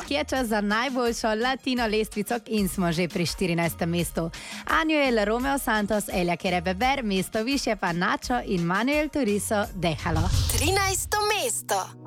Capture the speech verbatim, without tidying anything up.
je čas za najboljšo latino lestvico in smo že pri štirinajstem mestu. Anuel, Romeo Santos, Elia Kerebeber, mesto više pa Nacho in Manuel Turizo, Dehalo. trinajsto mesto.